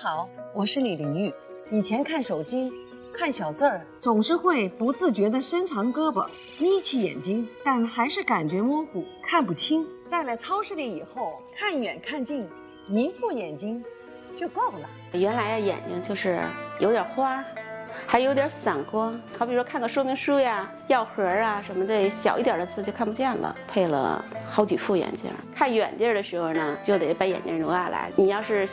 好，我是李玲玉。以前看手机看小字儿，总是会不自觉地伸长胳膊眯起眼睛，但还是感觉模糊，看不清。带来超市里以后，看远看近，一副眼睛就够了。 原来眼睛就是有点花，还有点散光，好比说看个说明书呀、药盒啊什么的，小一点的字就看不见了。配了好几副眼镜，看远地儿的时候呢，就得把眼镜挪下来。你要是